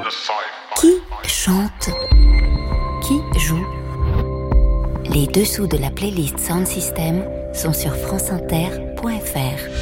Qui chante? Qui joue? Les dessous de la playlist Sound System sont sur franceinter.fr.